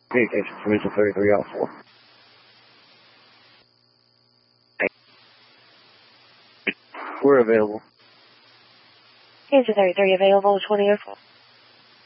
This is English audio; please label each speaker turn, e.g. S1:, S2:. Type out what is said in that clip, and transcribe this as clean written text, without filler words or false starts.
S1: Communication from Missile 33 out 4. We're available.
S2: Answer 33 available, 20 or 4.